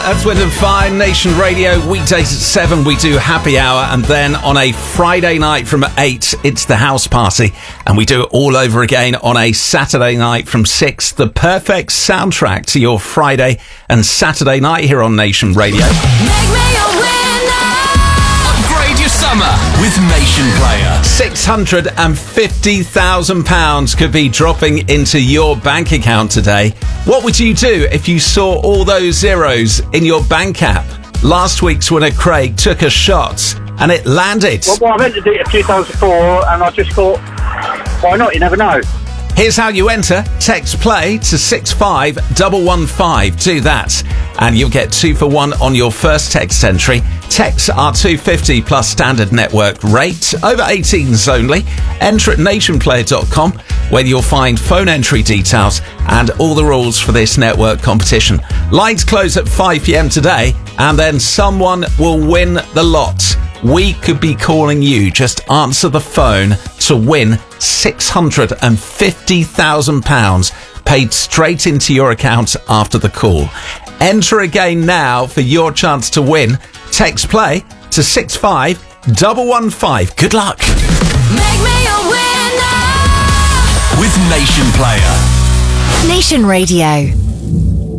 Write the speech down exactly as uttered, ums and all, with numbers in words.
That's Wyndham Fine, Nation Radio, weekdays at seven, we do happy hour, and then on a Friday night from eight, it's the house party, and we do it all over again on a Saturday night from six, the perfect soundtrack to your Friday and Saturday night here on Nation Radio. Make me a winner. Upgrade your summer with Nation Player. six hundred fifty thousand pounds could be dropping into your bank account today. What would you do if you saw all those zeros in your bank app? Last week's winner, Craig, took a shot and it landed. Well, well I meant to do it a few times before, and I just thought, why not? You never know. Here's how you enter. Text play to six five one one five. Do that, and you'll get two for one on your first text entry. Texts are two fifty plus standard network rate. Over eighteens only. Enter at nation player dot com, where you'll find phone entry details and all the rules for this network competition. Lines close at five p.m. today, and then someone will win the lot. We could be calling you. Just answer the phone to win six hundred fifty thousand pounds paid straight into your account after the call. Enter again now for your chance to win. Text play to six five one one five. Good luck. Make me a winner. With Nation Player. Nation Radio.